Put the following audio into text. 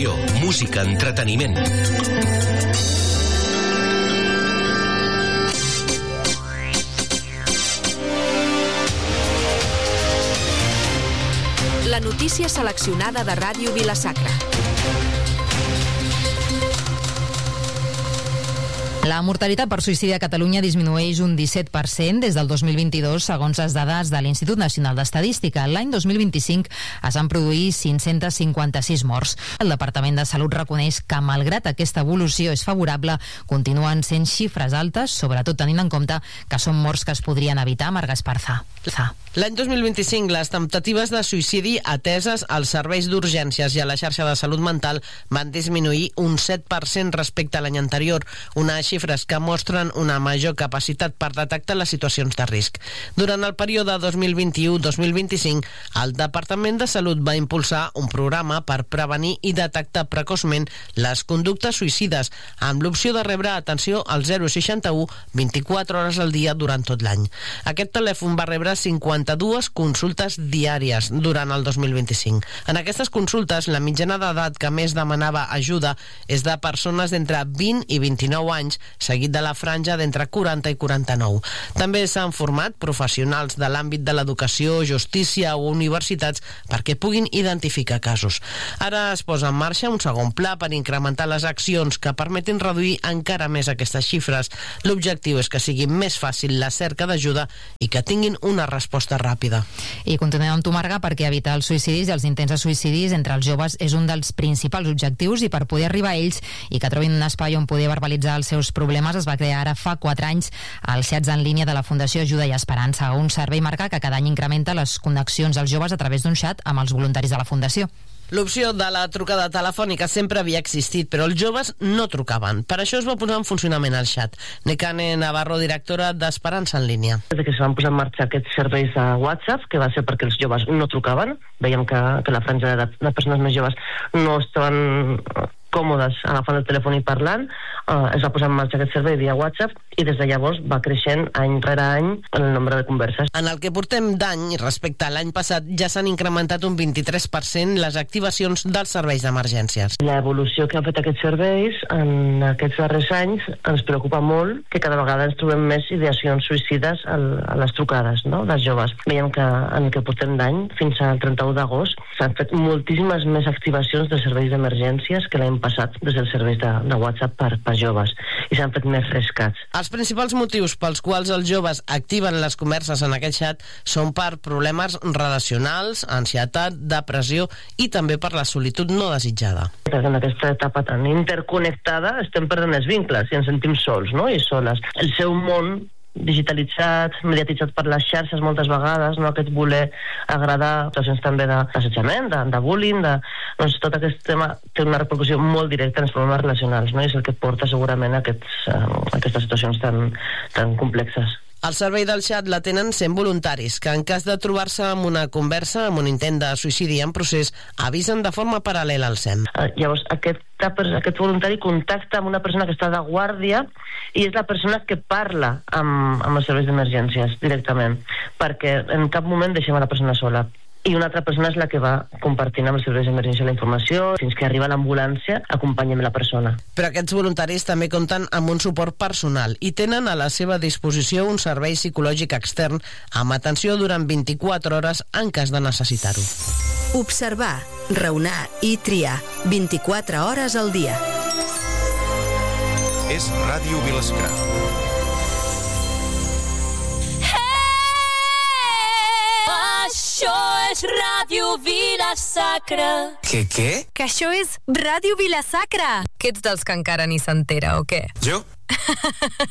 informació, música, entreteniment. La notícia seleccionada de Ràdio Vila-sacra. La mortalitat per suïcidi a Catalunya disminueix un 17% des del 2022, segons les dades de l'Institut Nacional d'Estadística. L'any 2025 es van produir 556 morts. El Departament de Salut reconeix que, malgrat aquesta evolució és favorable, continuen sent xifres altes, sobretot tenint en compte que són morts que es podrien evitar. Marga Esparza. L'any 2025, les temptatives de suïcidi ateses als serveis d'urgències i a la xarxa de salut mental van disminuir un 7% respecte a l'any anterior, unes xifres que mostren una major capacitat per detectar les situacions de risc. Durant el període 2021-2025, el Departament de Salut va impulsar un programa per prevenir i detectar precoçment les conductes suïcides, amb l'opció de rebre atenció al 061 24 hores al dia durant tot l'any. Aquest telèfon va rebre 52 consultes diàries durant el 2025. En aquestes consultes, la mitjana d'edat que més demanava ajuda és de persones d'entre 20 i 29 anys, seguit de la franja d'entre 40 i 49. També s'han format professionals de l'àmbit de l'educació, justícia o universitats perquè puguin identificar casos. Ara es posa en marxa un segon pla per incrementar les accions que permetin reduir encara més aquestes xifres. L'objectiu és que sigui més fàcil la cerca d'ajuda i que tinguin una resposta ràpida. I continuem amb tu, Marga, perquè evitar els suïcidis i els intents de suïcidis entre els joves és un dels principals objectius, i per poder arribar a ells i que trobin un espai on poder verbalitzar els seus problemes es va crear ara fa 4 anys els xats en línia de la Fundació Ajuda i Esperança, un servei, Marga, que cada any incrementa les connexions dels joves a través d'un xat amb els voluntaris de la Fundació. L'opció de la trucada telefònica sempre havia existit, però els joves no trucaven. Per això es va posar en funcionament el xat. Nekane Navarro, directora d'Esperança en línia. Des que es van posar en marxa aquests serveis de WhatsApp, que va ser perquè els joves no trucaven, veiem que la franja d'edat de persones més joves no estaven còmodes agafant el telèfon i parlant, es va posar en marxa aquest servei via WhatsApp i des de llavors va creixent any rere any el nombre de converses. En el que portem d'any, respecte a l'any passat, ja s'han incrementat un 23% les activacions dels serveis d'emergències. L'evolució que han fet aquests serveis en aquests darrers anys ens preocupa molt, que cada vegada ens trobem més ideacions suïcides a les trucades, no?, dels joves. Veiem que en el que portem d'any, fins al 31 d'agost, s'han fet moltíssimes més activacions de serveis d'emergències que l'any passat des dels serveis de WhatsApp per joves, i s'han fet més rescats. Els principals motius pels quals els joves activen les converses en aquest xat són per problemes relacionals, ansietat, depressió i també per la solitud no desitjada. En aquesta etapa tan interconnectada estem perdent els vincles i ens sentim sols, no?, i soles. El seu món digitalitzat, mediatitzat per les xarxes moltes vegades, no?, aquest voler agradar, situacions també d'assetjament, de bullying, doncs tot aquest tema té una repercussió molt directa en els problemes relacionals, no?, i és el que porta segurament a aquestes situacions tan complexes. El servei del xat l'atenen 100 voluntaris, que en cas de trobar-se amb una conversa, amb un intent de suïcidi en procés, avisen de forma paral·lela al SEM. Llavors, aquest voluntari contacta amb una persona que està de guàrdia i és la persona que parla amb els serveis d'emergències directament, perquè en cap moment deixem a la persona sola. I una altra persona és la que va compartint amb els serveis d'emergència la informació, fins que arriba l'ambulància, acompanyem la persona. Però aquests voluntaris també compten amb un suport personal i tenen a la seva disposició un servei psicològic extern amb atenció durant 24 hores en cas de necessitar-ho. Observar, raonar i triar 24 hores al dia. És Ràdio Vila-sacra. Això és Ràdio Vila-sacra. Què? Que això és Ràdio Vila-sacra. Que ets dels que encara ni s'entera, o què? Jo?